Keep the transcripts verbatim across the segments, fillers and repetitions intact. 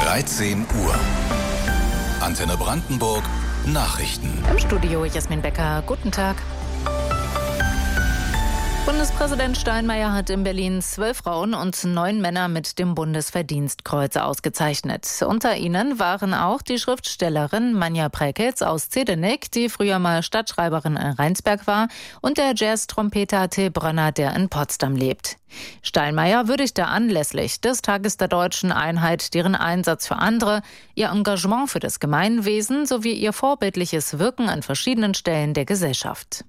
dreizehn Uhr. Antenne Brandenburg Nachrichten. Im Studio Jasmin Becker. Guten Tag. Bundespräsident Steinmeier hat in Berlin zwölf Frauen und neun Männer mit dem Bundesverdienstkreuz ausgezeichnet. Unter ihnen waren auch die Schriftstellerin Manja Präkitz aus Zedenik, die früher mal Stadtschreiberin in Rheinsberg war, und der Jazz-Trompeter Till Brönner, der in Potsdam lebt. Steinmeier würdigte anlässlich des Tages der Deutschen Einheit deren Einsatz für andere, ihr Engagement für das Gemeinwesen sowie ihr vorbildliches Wirken an verschiedenen Stellen der Gesellschaft.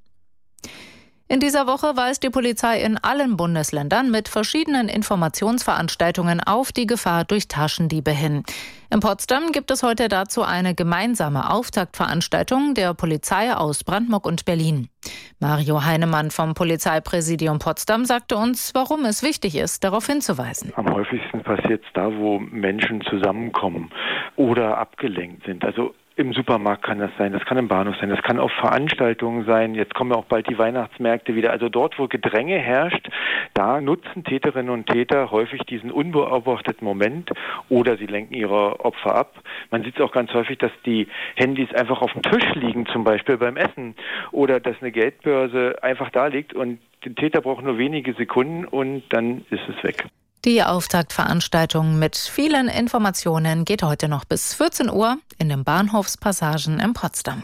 In dieser Woche weist die Polizei in allen Bundesländern mit verschiedenen Informationsveranstaltungen auf die Gefahr durch Taschendiebe hin. In Potsdam gibt es heute dazu eine gemeinsame Auftaktveranstaltung der Polizei aus Brandenburg und Berlin. Mario Heinemann vom Polizeipräsidium Potsdam sagte uns, warum es wichtig ist, darauf hinzuweisen. Am häufigsten passiert es da, wo Menschen zusammenkommen oder abgelenkt sind. Also im Supermarkt kann das sein, das kann im Bahnhof sein, das kann auf Veranstaltungen sein. Jetzt kommen ja auch bald die Weihnachtsmärkte wieder. Also dort, wo Gedränge herrscht, da nutzen Täterinnen und Täter häufig diesen unbeobachteten Moment oder sie lenken ihre Opfer ab. Man sieht es auch ganz häufig, dass die Handys einfach auf dem Tisch liegen, zum Beispiel beim Essen, oder dass eine Geldbörse einfach da liegt und der Täter braucht nur wenige Sekunden und dann ist es weg. Die Auftaktveranstaltung mit vielen Informationen geht heute noch bis vierzehn Uhr in den Bahnhofspassagen in Potsdam.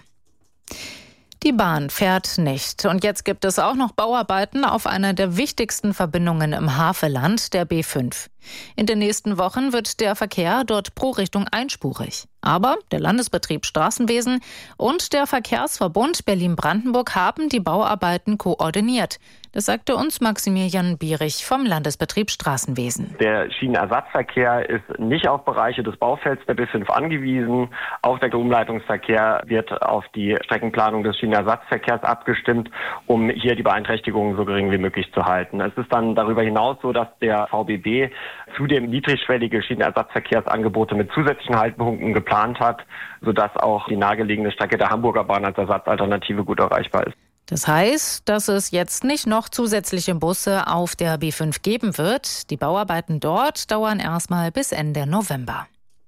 Die Bahn fährt nicht. Und jetzt gibt es auch noch Bauarbeiten auf einer der wichtigsten Verbindungen im Havelland, der B fünf. In den nächsten Wochen wird der Verkehr dort pro Richtung einspurig. Aber der Landesbetrieb Straßenwesen und der Verkehrsverbund Berlin-Brandenburg haben die Bauarbeiten koordiniert. Das sagte uns Maximilian Bierich vom Landesbetrieb Straßenwesen. Der Schienenersatzverkehr ist nicht auf Bereiche des Baufelds der B fünf angewiesen. Auch der Umleitungsverkehr wird auf die Streckenplanung des Schienenersatzverkehrs abgestimmt, um hier die Beeinträchtigungen so gering wie möglich zu halten. Es ist dann darüber hinaus so, dass der V B B zudem niedrigschwellige Schienenersatzverkehrsangebote mit zusätzlichen Haltepunkten geplant hat, sodass auch die nahegelegene Strecke der Hamburger Bahn als Ersatzalternative gut erreichbar ist. Das heißt, dass es jetzt nicht noch zusätzliche Busse auf der B fünf geben wird. Die Bauarbeiten dort dauern erstmal bis Ende November.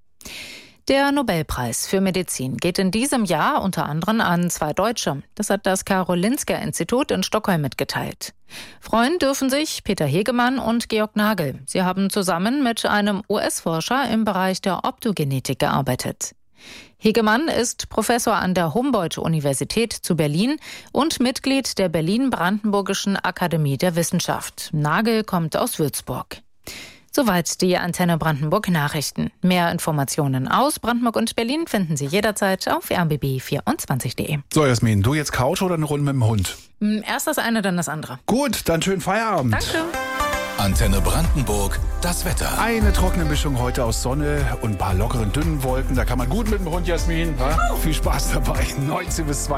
Der Nobelpreis für Medizin geht in diesem Jahr unter anderem an zwei Deutsche. Das hat das Karolinska-Institut in Stockholm mitgeteilt. Freuen dürfen sich Peter Hegemann und Georg Nagel. Sie haben zusammen mit einem U S-Forscher im Bereich der Optogenetik gearbeitet. Hegemann ist Professor an der Humboldt-Universität zu Berlin und Mitglied der Berlin-Brandenburgischen Akademie der Wissenschaft. Nagel kommt aus Würzburg. Soweit die Antenne Brandenburg Nachrichten. Mehr Informationen aus Brandenburg und Berlin finden Sie jederzeit auf r b b vierundzwanzig punkt de. So, Jasmin, du jetzt Couch oder eine Runde mit dem Hund? Erst das eine, dann das andere. Gut, dann schönen Feierabend. Danke. Antenne Brandenburg, das Wetter. Eine trockene Mischung heute aus Sonne und ein paar lockeren, dünnen Wolken. Da kann man gut mit dem Hund, Jasmin. Ja? Viel Spaß dabei. neunzehn bis zwei.